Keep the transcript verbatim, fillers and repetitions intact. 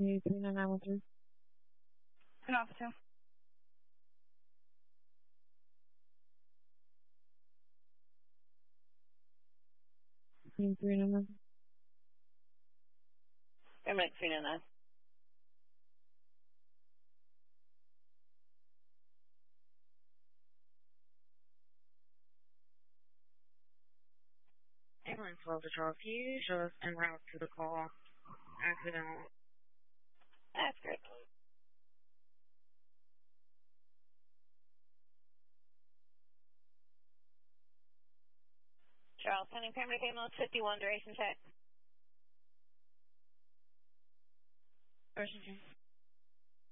three nine nine one three. An officer. three nine nine. Paramedic three nine nine. Ambulance twelve to Charles Hughes, show us en route to the call. Accident. That's great. Charles, sending paramedic ambulance fifty-one, duration check. Duration check.